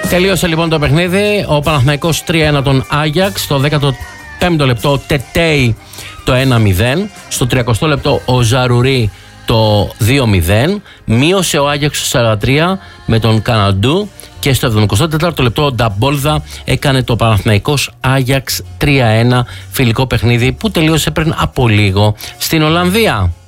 Τελείωσε λοιπόν το παιχνίδι. Ο Παναθηναϊκός 3-1 τον Άγιαξ. Στο 15ο λεπτό ο Τετέι το 1-0. Στο 30ο λεπτό ο Ζαρουρί το 2-0. Μείωσε ο Άγιαξ στο 43 με τον Καναντού. Και στο 74ο λεπτό ο Νταμπόλδα έκανε το Παναθηναϊκός Άγιαξ 3-1 φιλικό παιχνίδι που τελείωσε πριν από λίγο στην Ολλανδία.